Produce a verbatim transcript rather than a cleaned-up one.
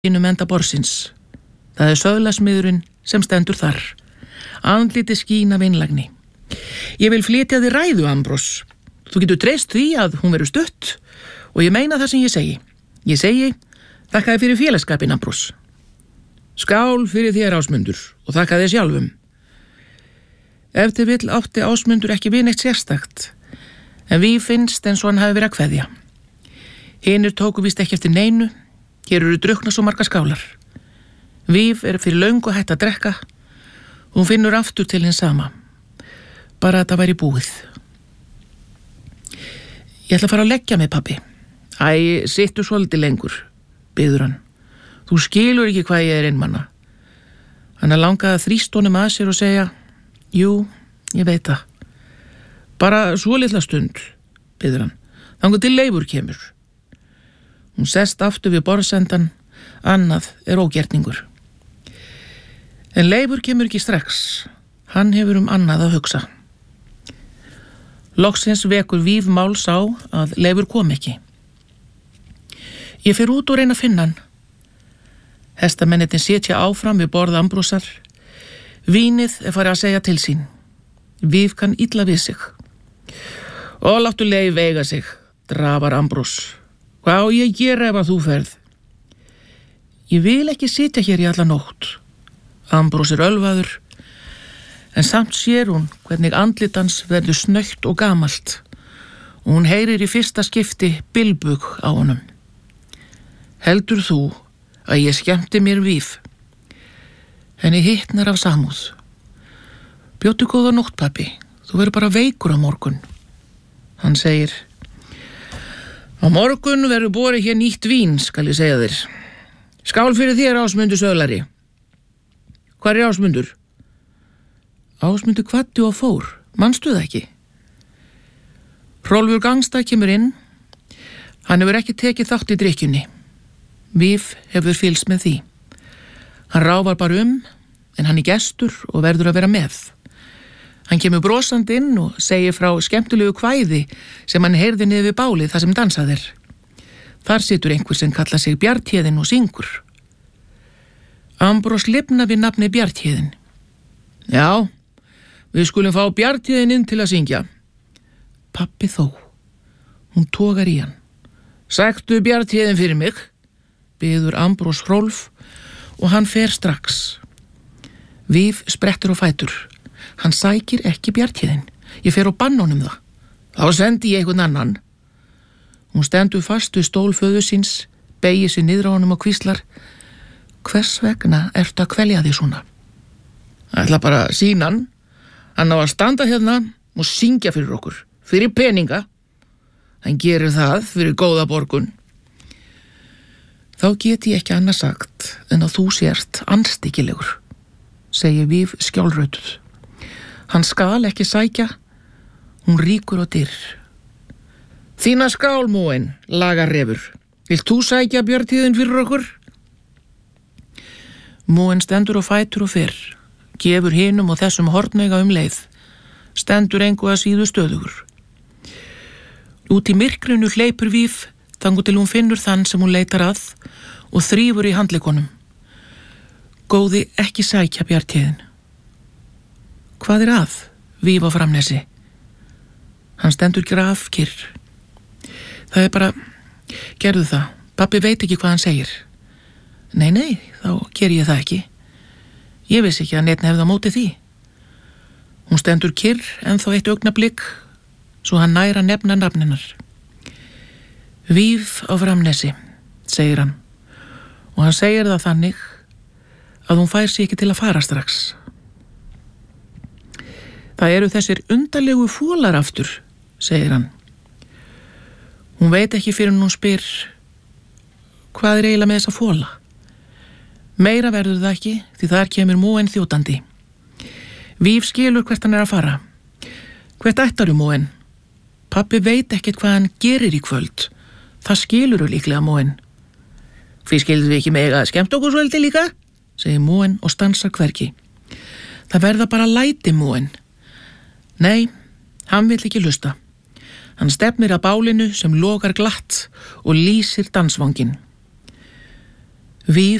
sínum enda borðsins. Það er söðlasmiðurinn sem stendur þar. Andliti skín af einlægni. Ég vil flytja þér ræðu, Ambrós. Þú getur treyst því að hún verður stutt og ég meina það sem ég segi. Ég segi, þakka þér fyrir félagsskapinn, Ambrós. Skál fyrir þér, Ásmundur, og þakka þér sjálfum. Ef til vill átti Ásmundur ekki við neitt sérstakt, en við finnst eins og hann hafi verið að kveðja. Hinir tóku víst ekki eftir neinu. Hér eru drukkna svo marga skálar. Víf er fyrir löngu hætt að drekka. Hún finnur aftur til hins sama. Bara að það væri búið. Ég ætla að fara að leggja mig, pabbi. Æ, sittu svolítið lengur, biður hann. Þú skilur ekki hvað ég er einmanna. Hann er langað að þrýsta honum að sér og segja, jú, ég veit það. Bara svo litla stund, biður hann. Þangað til Leifur kemur. Hún sest aftur við borðsendan, annað er ógerningur. En Leifur kemur ekki strax, hann hefur um annað að hugsa. Loksins vekur Víf máls á að Leifur kom ekki. Ég fer út og reyna að finna hann. Hestamennirnir sitja áfram við borð Ambrósar. Vínið er farið að segja til sín. Víf kann illa við sig. Og láttu Leif eiga sig, drafar Ambrós. Hvað á ég að gera ef að þú ferð? Ég vil ekki sitja hér í alla nótt. Ambrós er ölvaður, en samt sér hún hvernig andlitans verður snögt og gamalt og hún heyrir í fyrsta skipti bilbug á honum. Heldur þú að ég skemmti mér Víf? Henni hitnar af samúð. Bjóddu góða nótt, pabbi. Þú verður bara veikur á morgun. Hann segir, á morgun verður borið hér nýtt vín, skal ég segja þér. Skál fyrir þér, Ásmundur söðlari. Hvar er Ásmundur? Ásmundur kvaddi og fór, manstu það ekki? Hrólfur Gangstad kemur inn. Hann hefur ekki tekið þátt í drykkjunni. Víf hefur fylgst með því. Hann ráfar bara um, en hann er gestur og verður að vera með. Hann kemur brosandi inn og segir frá skemmtilegu kvæði sem hann heyrði niður við bálið þar sem dansað er. Þar situr einhver sem kalla sig Bjarthéðinn og syngur. Ambrós lifnar við nafni Bjarthéðinn. Já, við skulum fá Bjarthéðinn inn til að syngja. Pabbi þó. Hún togar í hann. Sæktu Bjarthéðinn fyrir mig, biður Ambrós Hrólf og hann fer strax. Víf sprettur á fætur. Hann sækir ekki Bjarthéðinn. Ég fer á bannunum það. Þá sendi ég einhvern annan. Hún stendur fast við stól föður síns, beygir sig niður á honum og hvíslar. Hvers vegna ertu að kvelja þig svona? Það ætla bara að sýna hann. Hann á að standa hérna og syngja fyrir okkur. Fyrir peninga. Hann gerir það fyrir góða borgun. Þá get ég ekki annað sagt en að þú sért andstyggilegur, segir Víf skjálrötuð. Hann skal ekki sækja, hún rýkur á dyr. Þína skál, múin, lagar refur. Vilt þú sækja Bjarthéðinn fyrir okkur? Múin stendur á fætur og fer, gefur hinum og þessum hornauga um leið, stendur engu að síðu stöðugur. Út í myrkrinu hleypur Víf, þangu til hún finnur þann sem hún leitar að og þrífur í handleggunum. Góði, ekki sækja Bjarthéðinn. Hvað er að? Víf á Framnesi. Hann stendur grafkyrr. Það er bara, gerðu það. Pabbi veit ekki hvað hann segir. Nei, nei, þá ger ég það ekki. Ég vissi ekki að neinn hefði á móti því. Hún stendur kyrr en þá eitt augnablik, svo hann næra nefna nafninar. Víf á Framnesi, segir hann. Og hann segir það þannig að hún fær sig ekki til að fara strax. Það eru þessir undarlegu fólar aftur, segir hann. Hún veit ekki fyrir hún spyr, hvað er eiginlega með þessa fóla? Meira verður það ekki, því þar kemur múin þjótandi. Víf skilur hvert hann er að fara. Hvert ættaru múin? Pabbi veit ekkert hvað hann gerir í kvöld. Það skilur líklega múin. Því skilur við ekki með að skemmt okkur svolítið líka, segir múin og stansar hvergi. Það verða bara læti múin. Nei, hann vill ekki hlusta. Hann stefnir að bálinu sem logar glatt og lýsir dansvangin. Við